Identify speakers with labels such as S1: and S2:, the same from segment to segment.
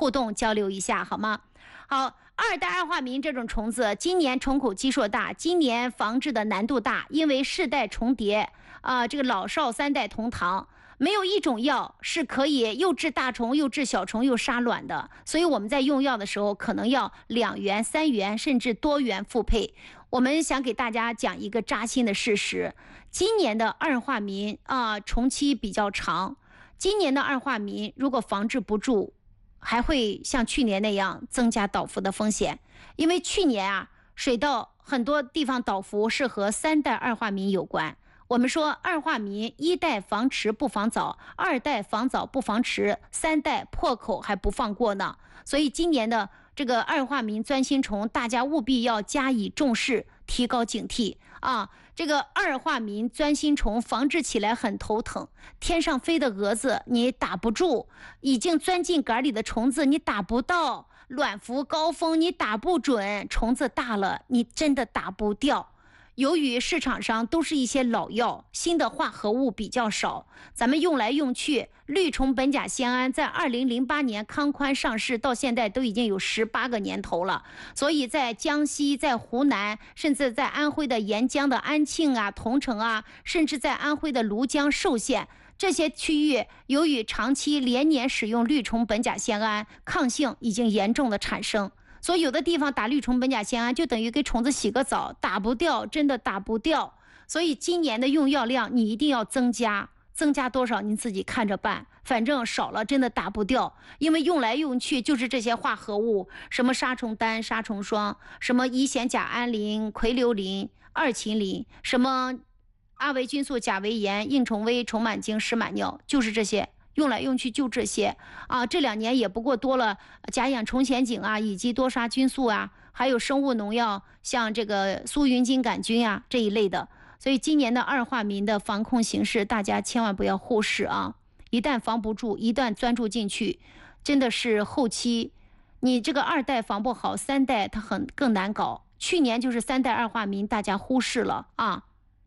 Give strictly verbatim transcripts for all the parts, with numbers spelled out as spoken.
S1: 互动交流一下好吗？好，二代二化民这种虫子今年虫口基数大，今年防治的难度大，因为世代重叠啊、呃，这个老少三代同堂，没有一种药是可以又治大虫又治小虫又杀卵的，所以我们在用药的时候可能要两元三元甚至多元复配。我们想给大家讲一个扎心的事实，今年的二化民啊，虫期比较长，今年的二化民如果防治不住，还会像去年那样增加倒伏的风险。因为去年啊，水稻很多地方倒伏是和三代二化民有关。我们说二化民，一代防迟不防早，二代防早不防迟，三代破口还不放过呢。所以今年的这个二化民钻心虫，大家务必要加以重视，提高警惕啊！这个二化民钻心虫防治起来很头疼，天上飞的蛾子你打不住，已经钻进杆里的虫子你打不到，卵伏高峰你打不准，虫子大了你真的打不掉。由于市场上都是一些老药，新的化合物比较少，咱们用来用去，绿虫苯甲酰胺在二零零八年康宽上市到现在都已经有十八个年头了，所以在江西、在湖南，甚至在安徽的沿江的安庆啊、桐城啊，甚至在安徽的庐江、寿县这些区域，由于长期连年使用绿虫苯甲酰胺，抗性已经严重的产生。所以有的地方打绿虫苯甲酰胺就等于给虫子洗个澡，打不掉，真的打不掉。所以今年的用药量你一定要增加，增加多少你自己看着办，反正少了真的打不掉。因为用来用去就是这些化合物，什么杀虫丹、杀虫霜，什么乙酰甲胺磷、喹硫磷、二嗪磷，什么阿维菌素、甲维盐、硬虫微、虫螨精、湿螨尿，就是这些。用来用去就这些啊，这两年也不过多了甲氧虫酰景啊，以及多杀菌素啊，还有生物农药，像这个苏云金杆菌啊这一类的。所以今年的二化民的防控形势，大家千万不要忽视啊！一旦防不住，一旦钻住进去，真的是后期你这个二代防不好，三代它很更难搞。去年就是三代二化民，大家忽视了啊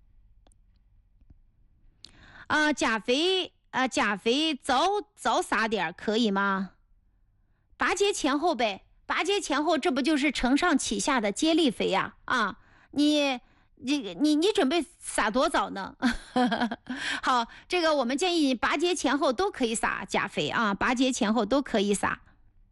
S1: 啊，钾肥。啊，钾肥早早撒点可以吗？八节前后呗，八节前后，这不就是承上启下的接力肥呀？啊，你你你你准备撒多早呢？好，这个我们建议你八节前后都可以撒钾肥啊，八节前后都可以撒。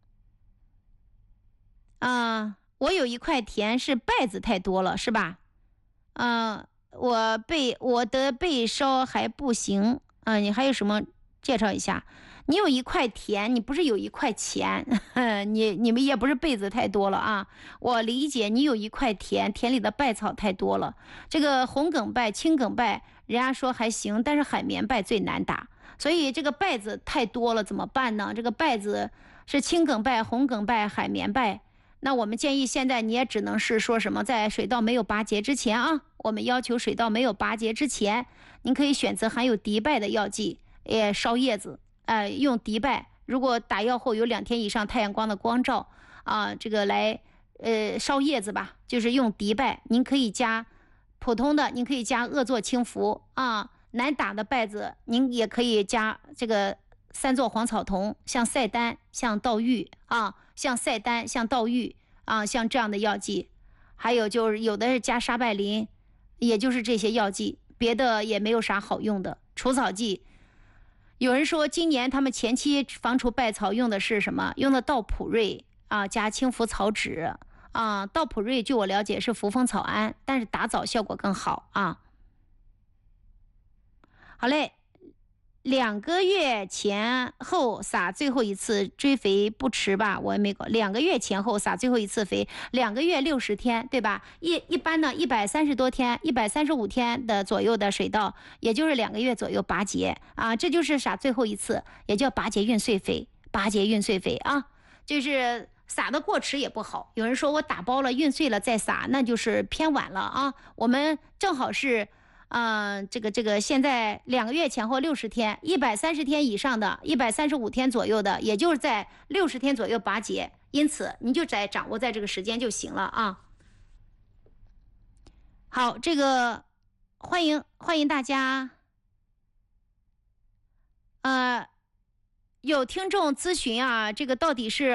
S1: 啊，我有一块田是稗子太多了，是吧？嗯、啊，我背我的背梢还不行。嗯，你还有什么介绍一下？你有一块田，你不是有一块钱，你你们也不是被子太多了啊。我理解你有一块田，田里的稗草太多了。这个红梗稗、青梗稗，人家说还行，但是海绵稗最难打，所以这个稗子太多了怎么办呢？这个稗子是青梗稗、红梗稗、海绵稗。那我们建议现在你也只能是说什么，在水稻没有拔节之前啊，我们要求水稻没有拔节之前，您可以选择含有敌稗的药剂，也烧叶子，呃，用敌稗。如果打药后有两天以上太阳光的光照啊，这个来呃烧叶子吧，就是用敌稗。您可以加普通的，您可以加恶唑轻氟啊，难打的稗子，您也可以加这个三唑黄草酮，像赛丹、像道玉啊。像赛丹、像道玉啊，像这样的药剂，还有就是有的是加沙拜林，也就是这些药剂，别的也没有啥好用的。除草剂，有人说今年他们前期防除稗草用的是什么？用的道普瑞啊，加青浮草酯啊。道普瑞据我了解是扶风草胺，但是打枣效果更好啊。好嘞。两个月前后撒最后一次追肥不迟吧？我也没搞。两个月前后撒最后一次肥，两个月六十天，对吧？一一般呢，一百三十多天，一百三十五天的左右的水稻，也就是两个月左右拔节啊，这就是撒最后一次，也叫拔节运穗肥，拔节运穗肥啊，就是撒的过迟也不好。有人说我打包了运穗了再撒，那就是偏晚了啊。我们正好是。嗯、呃，这个这个现在两个月前后六十天，一百三十天以上的，一百三十五天左右的，也就是在六十天左右拔节，因此你就在掌握在这个时间就行了啊。好，这个欢迎欢迎大家，呃，有听众咨询啊，这个到底是